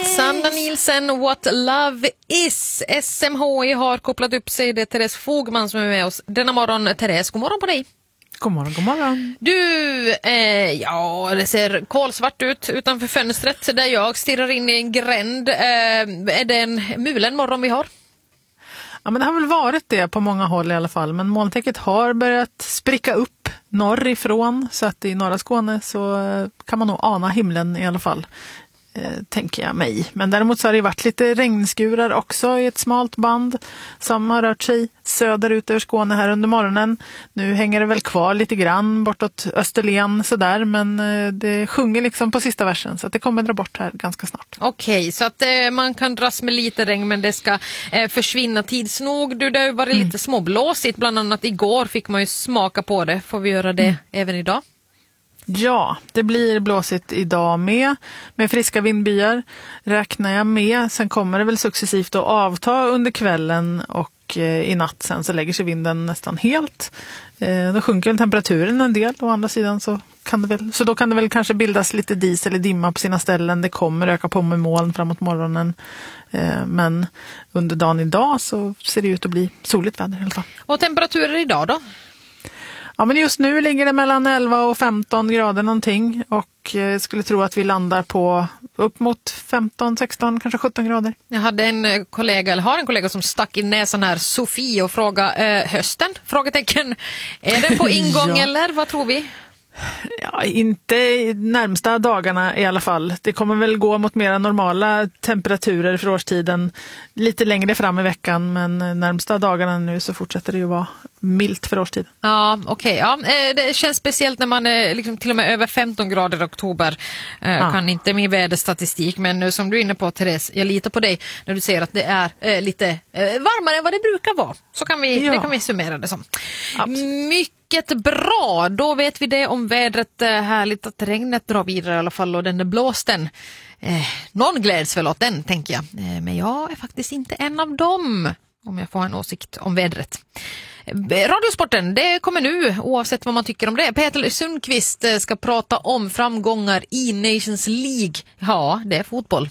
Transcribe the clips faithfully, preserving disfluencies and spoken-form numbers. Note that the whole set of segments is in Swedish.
Sanna Nielsen, What Love Is. S M H I har kopplat upp sig. Det är Therese Fogman som är med oss denna morgon. Therese, god morgon på dig. God morgon, god morgon. Du, eh, ja, det ser kolsvart ut utanför fönstret där jag stirrar in i en gränd. Eh, är det en mulen morgon vi har? Ja, men det har väl varit det på många håll i alla fall. Men molntäcket har börjat spricka upp norrifrån. Så att i norra Skåne så kan man nog ana himlen i alla fall. Eh, tänker jag mig. Men däremot så har det varit lite regnskurar också i ett smalt band som har rört sig söderut över Skåne här under morgonen. Nu hänger det väl kvar lite grann bortåt Österlen sådär, men eh, det sjunger liksom på sista versen så att det kommer dra bort här ganska snart. Okej, okay, så att eh, man kan dras med lite regn men det ska eh, försvinna tids nog. Du, det har varit mm. lite småblåsigt, bland annat igår fick man ju smaka på det. Får vi göra det mm. även idag? Ja, det blir blåsigt idag med, med friska vindbyar räknar jag med. Sen kommer det väl successivt att avta under kvällen och eh, i natt sen så lägger sig vinden nästan helt. Eh, då sjunker temperaturen en del, å andra sidan så kan det väl, så då kan det väl kanske bildas lite dis eller dimma på sina ställen. Det kommer öka på med moln framåt morgonen. Eh, men under dagen idag så ser det ut att bli soligt väder i alla fall. Och temperaturer idag då? Ja, men just nu ligger det mellan elva och femton grader någonting och jag skulle tro att vi landar på upp mot femton, sexton, kanske sjutton grader. Jag hade en kollega, eller har en kollega som stack i näsan här, Sofie, och frågade eh, hösten? Frågetecken. Är den på ingång ja. Eller vad tror vi? Ja, inte närmsta dagarna i alla fall. Det kommer väl gå mot mer normala temperaturer för årstiden lite längre fram i veckan, men närmsta dagarna nu så fortsätter det ju vara milt för årstiden. Ja, okej. Okay, ja. Det känns speciellt när man är liksom till och med över femton grader i oktober. Jag ja. kan inte med väderstatistik, men som du är inne på, Therese, jag litar på dig när du säger att det är eh, lite eh, varmare än vad det brukar vara. Så kan vi, ja. det kan vi summera det som. Absolut. Mycket bra, då vet vi det om vädret. Härligt att regnet drar vidare i alla fall och den är blåsten. Eh, någon gläds väl åt den, tänker jag. Eh, men jag är faktiskt inte en av dem, om jag får en åsikt om vädret. Radiosporten, det kommer nu oavsett vad man tycker om det. Peter Sundqvist ska prata om framgångar i Nations League. Ja, det är fotboll.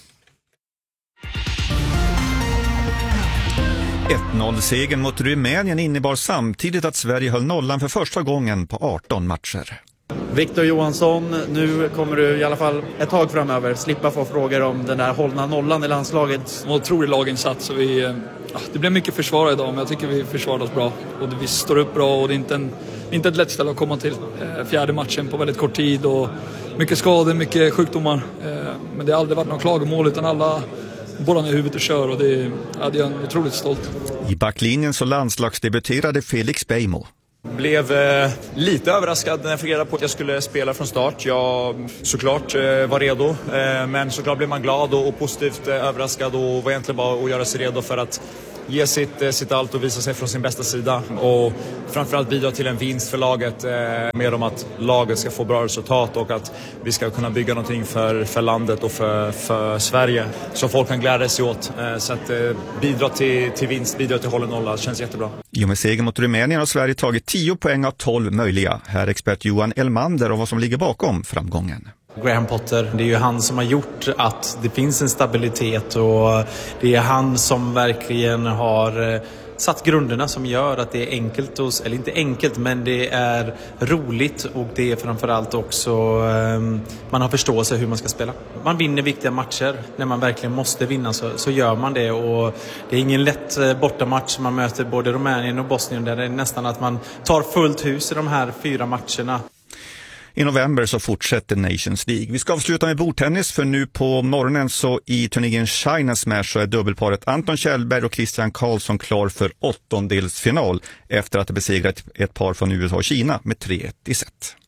ett noll-segern mot Rumänien innebar samtidigt att Sverige höll nollan för första gången på arton matcher. Victor Johansson, nu kommer du i alla fall ett tag framöver slippa få frågor om den där hållna nollan i landslaget. En otrolig laginsats och vi, ja, det blev mycket försvar idag, men jag tycker vi försvarade oss bra. Och vi står upp bra och det är inte, en, inte ett lätt ställe att komma till. Fjärde matchen på väldigt kort tid och mycket skador, mycket sjukdomar. Men det har aldrig varit någon klagomål utan alla bollar i huvudet och kör och det, ja, det är en otroligt stolt. I backlinjen så landslagsdebuterade Felix Beijmo. Blev eh, lite överraskad när jag fick reda på att jag skulle spela från start. Jag såklart eh, var redo, eh, men såklart blev man glad och, och positivt eh, överraskad och var egentligen bara att göra sig redo för att ge sitt, eh, sitt allt och visa sig från sin bästa sida. Och framförallt bidra till en vinst för laget eh, med om att laget ska få bra resultat och att vi ska kunna bygga någonting för, för landet och för, för Sverige så folk kan glädja sig åt. Eh, så att eh, bidra till, till vinst, bidra till hållen nolla känns jättebra. I och med segern mot Rumänien har Sverige tagit tio poäng av tolv möjliga. Här är expert Johan Elmander om vad som ligger bakom framgången. Graham Potter, det är ju han som har gjort att det finns en stabilitet och det är han som verkligen har satt grunderna som gör att det är enkelt, och, eller inte enkelt, men det är roligt och det är framförallt också um, man har förståelse hur man ska spela. Man vinner viktiga matcher, när man verkligen måste vinna så, så gör man det, och det är ingen lätt bortamatch. Man möter både Rumänien och Bosnien där det är nästan att man tar fullt hus i de här fyra matcherna. I november så fortsätter Nations League. Vi ska avsluta med bordtennis, för nu på morgonen så i turneringen China Smash så är dubbelparet Anton Kjellberg och Christian Karlsson klar för åttondelsfinal efter att ha besegrat ett par från U S A och Kina med tre ett i set.